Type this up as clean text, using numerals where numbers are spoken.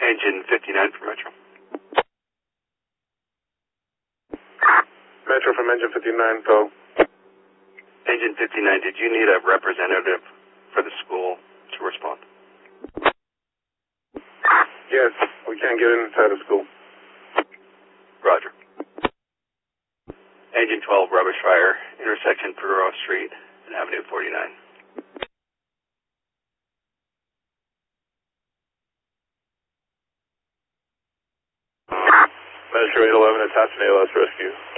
Engine 59 for Metro. Metro from Engine 59, go. Engine 59, did you need a representative for the school to respond? Yes, we can't get inside the school. Roger. Engine 12, rubbish fire, intersection Pereira Street and Avenue 49. Metro 811, attachment ALS rescue.